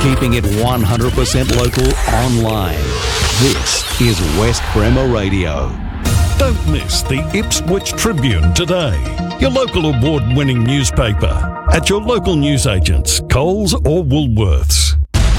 keeping it 100% local online. This is West Bremer Radio. Don't miss the Ipswich Tribune today, your local award-winning newspaper, at your local newsagents, Coles or Woolworths.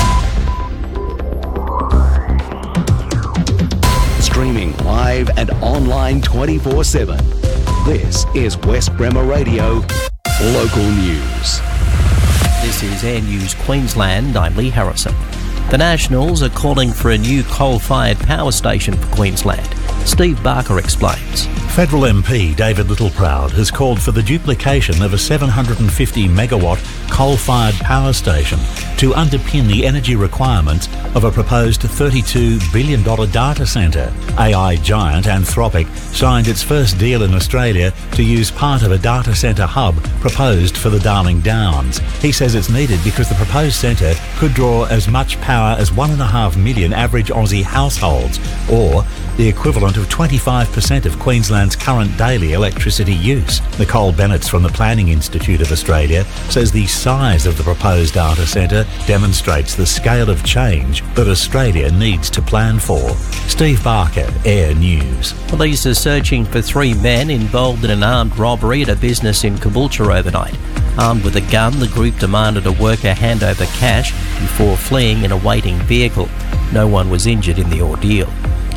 Streaming live and online 24/7. This is West Bremer Radio, local news. This is Air News Queensland. I'm Lee Harrison. The Nationals are calling for a new coal-fired power station for Queensland. Steve Barker explains. Federal MP David Littleproud has called for the duplication of a 750 megawatt coal-fired power station to underpin the energy requirements of a proposed $32 billion data centre. AI giant Anthropic signed its first deal in Australia to use part of a data centre hub proposed for the Darling Downs. He says it's needed because the proposed centre could draw as much power as 1.5 million average Aussie households, or the equivalent of 25% of Queensland's current daily electricity use. Nicole Bennetts from the Planning Institute of Australia says the size of the proposed data centre demonstrates the scale of change that Australia needs to plan for. Steve Barker, Air News. Police are searching for 3 men involved in an armed robbery at a business in Caboolture overnight. Armed with a gun, the group demanded a worker hand over cash before fleeing in a waiting vehicle. No one was injured in the ordeal.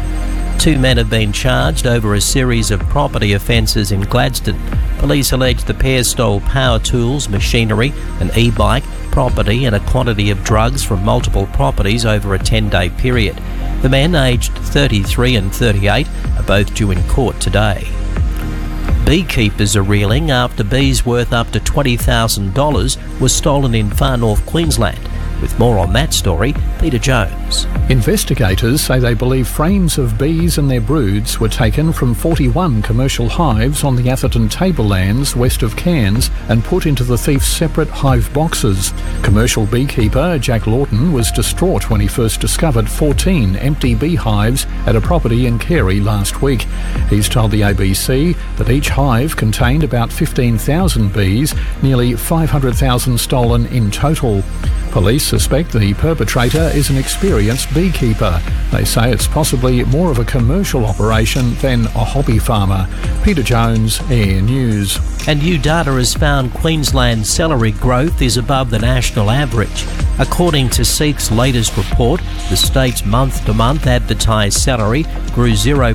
2 men have been charged over a series of property offences in Gladstone. Police allege the pair stole power tools, machinery, an e-bike, property and a quantity of drugs from multiple properties over a 10-day period. The men, aged 33 and 38, are both due in court today. Beekeepers are reeling after bees worth up to $20,000 were stolen in far north Queensland. With more on that story, Peter Jones. Investigators say they believe frames of bees and their broods were taken from 41 commercial hives on the Atherton tablelands west of Cairns and put into the thief's separate hive boxes. Commercial beekeeper Jack Lawton was distraught when he first discovered 14 empty beehives at a property in Carey last week. He's told the ABC that each hive contained about 15,000 bees, nearly 500,000 stolen in total. Police suspect the perpetrator is an experienced beekeeper. They say it's possibly more of a commercial operation than a hobby farmer. Peter Jones, Air News. And new data has found Queensland's salary growth is above the national average. According to SEEK's latest report, the state's month-to-month advertised salary grew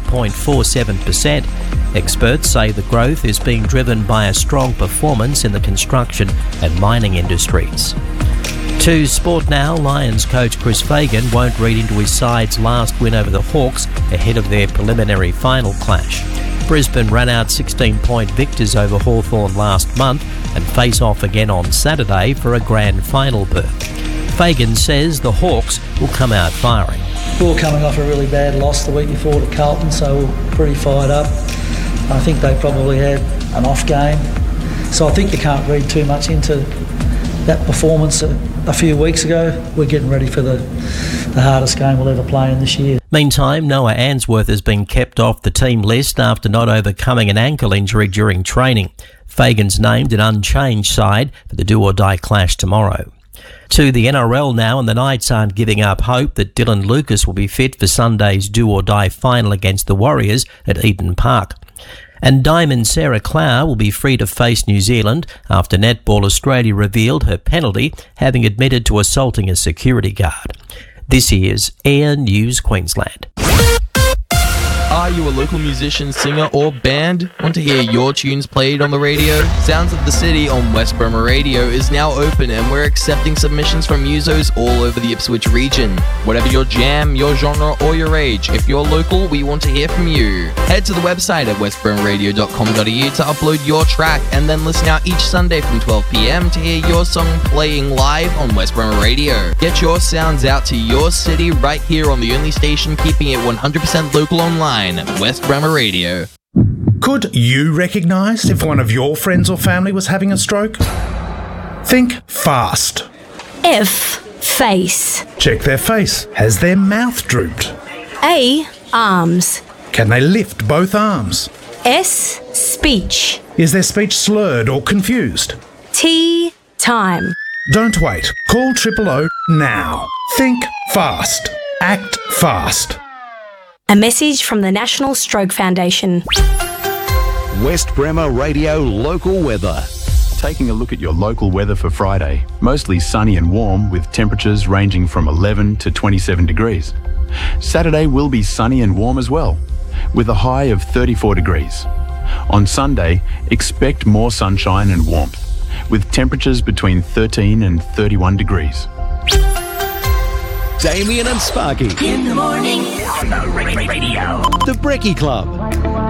0.47%. Experts say the growth is being driven by a strong performance in the construction and mining industries. To sport now, Lions coach Chris Fagan won't read into his side's last win over the Hawks ahead of their preliminary final clash. Brisbane ran out 16-point victors over Hawthorn last month and face off again on Saturday for a grand final berth. Fagan says the Hawks will come out firing. We were coming off a really bad loss the week before to Carlton, so we're pretty fired up. I think they probably had an off game, so I think you can't read too much into that performance a few weeks ago. We're getting ready for the hardest game we'll ever play in this year. Meantime, Noah Answorth has been kept off the team list after not overcoming an ankle injury during training. Fagan's named an unchanged side for the do-or-die clash tomorrow. To the NRL now, and the Knights aren't giving up hope that Dylan Lucas will be fit for Sunday's do-or-die final against the Warriors at Eden Park. And Diamond Sarah Clow will be free to face New Zealand after Netball Australia revealed her penalty, having admitted to assaulting a security guard. This is Air News Queensland. Are you a local musician, singer or band? Want to hear your tunes played on the radio? Sounds of the City on West Bremer Radio is now open and we're accepting submissions from musos all over the Ipswich region. Whatever your jam, your genre or your age, if you're local, we want to hear from you. Head to the website at westbremerradio.com.au to upload your track and then listen out each Sunday from 12 p.m. to hear your song playing live on West Bremer Radio. Get your sounds out to your city right here on the only station keeping it 100% local online. West Bremer Radio. Could you recognise if one of your friends or family was having a stroke? Think fast. F. Face. Check their face. Has their mouth drooped? A. Arms. Can they lift both arms? S. Speech. Is their speech slurred or confused? T. Time. Don't wait. Call 000 now. Think fast. Act fast. A message from the National Stroke Foundation. West Bremer Radio local weather. Taking a look at your local weather for Friday. Mostly sunny and warm with temperatures ranging from 11 to 27 degrees. Saturday will be sunny and warm as well, with a high of 34 degrees. On Sunday, expect more sunshine and warmth, with temperatures between 13 and 31 degrees. Damien and Sparky. In the morning on the radio. The Brekkie Club.